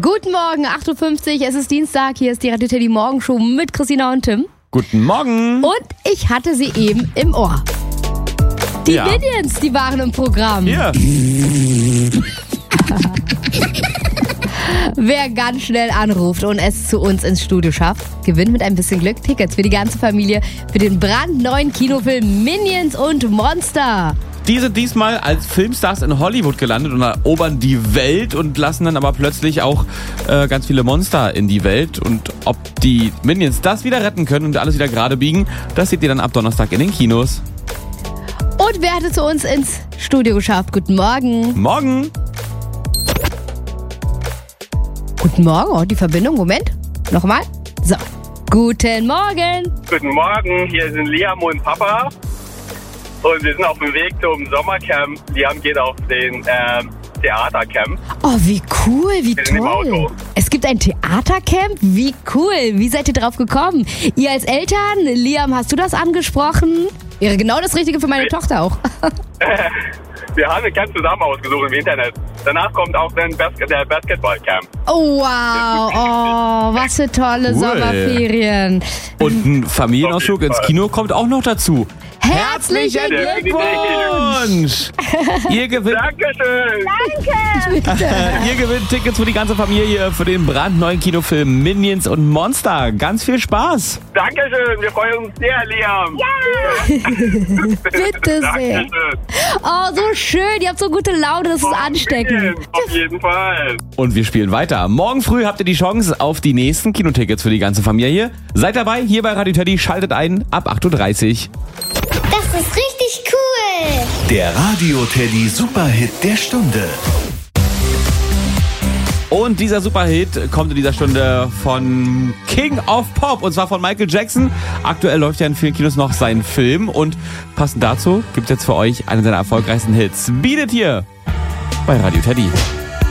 Guten Morgen, 8.50 Uhr, es ist Dienstag, hier ist die Radio Teddy Morgenshow mit Christina und Tim. Guten Morgen. Und ich hatte sie eben im Ohr. Die Minions, die waren im Programm. Ja. Wer ganz schnell anruft und es zu uns ins Studio schafft, gewinnt mit ein bisschen Glück Tickets für die ganze Familie für den brandneuen Kinofilm Minions und Monster. Die sind diesmal als Filmstars in Hollywood gelandet und erobern die Welt und lassen dann aber plötzlich auch ganz viele Monster in die Welt. Und ob die Minions das wieder retten können und alles wieder gerade biegen, das seht ihr dann ab Donnerstag in den Kinos. Und wer hat es zu uns ins Studio geschafft? Guten Morgen. Morgen. Guten Morgen. Oh, die Verbindung. Moment. Nochmal. So. Guten Morgen. Guten Morgen, hier sind Liam und Papa. Und wir sind auf dem Weg zum Sommercamp. Liam geht auf den Theatercamp. Oh, wie cool, wie Wir sind im toll. Auto. Es gibt ein Theatercamp? Wie cool. Wie seid ihr drauf gekommen? Ihr als Eltern, Liam, hast du das angesprochen? Wäre genau das Richtige für meine Tochter auch. Wir haben ein Camp zusammen ausgesucht im Internet. Danach kommt auch dann der Basketballcamp. Oh, wow. Oh, was für tolle Cool. Sommerferien. Und ein Familienausflug ins Kino kommt auch noch dazu. Herzlichen Glückwunsch! Ihr gewinnt Ihr gewinnt Tickets für die ganze Familie für den brandneuen Kinofilm Minions und Monster. Ganz viel Spaß! Dankeschön, wir freuen uns sehr, Liam. Bitte sehr. Dankeschön. Oh, so schön. Ihr habt so gute Laune, das ist ansteckend. Auf jeden Fall. Und wir spielen weiter. Morgen früh habt ihr die Chance auf die nächsten Kinotickets für die ganze Familie. Seid dabei, hier bei Radio Teddy, schaltet ein ab 8.30 Uhr. Das ist richtig cool. Der Radio Teddy Superhit der Stunde. Und dieser Superhit kommt in dieser Stunde von King of Pop, und zwar von Michael Jackson. Aktuell läuft ja in vielen Kinos noch sein Film und passend dazu gibt es jetzt für euch einen seiner erfolgreichsten Hits. Beat It hier bei Radio Teddy.